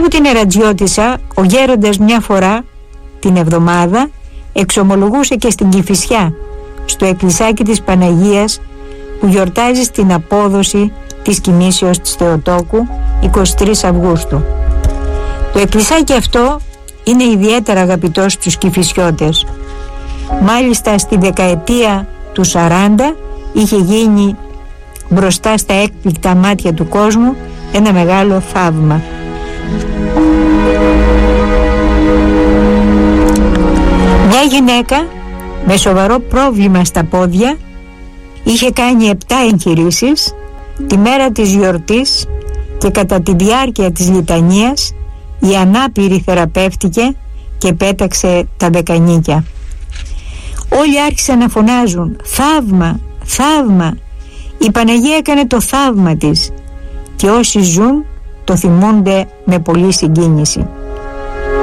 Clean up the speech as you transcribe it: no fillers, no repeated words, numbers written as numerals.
την ερατζιώτισσα ο γέροντας μια φορά την εβδομάδα εξομολογούσε και στην Κηφισιά, στο εκκλησάκι της Παναγίας που γιορτάζει στην απόδοση της κοιμήσεως της Θεοτόκου 23 Αυγούστου. Το εκκλησάκι αυτό είναι ιδιαίτερα αγαπητό στους Κηφισιώτες. Μάλιστα στη δεκαετία του 40 είχε γίνει μπροστά στα έκπληκτα μάτια του κόσμου ένα μεγάλο θαύμα. Μια γυναίκα με σοβαρό πρόβλημα στα πόδια είχε κάνει 7 εγχειρήσεις τη μέρα της γιορτής και κατά τη διάρκεια της λιτανίας η ανάπηρη θεραπεύτηκε και πέταξε τα δεκανίκια. Όλοι άρχισαν να φωνάζουν «Θαύμα! Θαύμα!» Η Παναγία έκανε το θαύμα της και όσοι ζουν το θυμούνται με πολλή συγκίνηση.